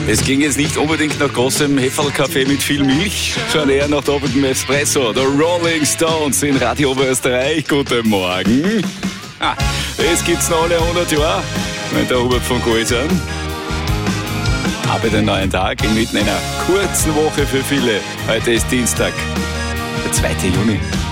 Es ging jetzt nicht unbedingt nach großem Hefferlkaffee mit viel Milch, schon eher nach doppeltem Espresso. The Rolling Stones in Radio Oberösterreich. Guten Morgen. Das gibt's noch alle 100 Jahre, wenn der Hubert von Kohl sind. Aber den neuen Tag inmitten einer kurzen Woche für viele. Heute ist Dienstag, der 2. Juni.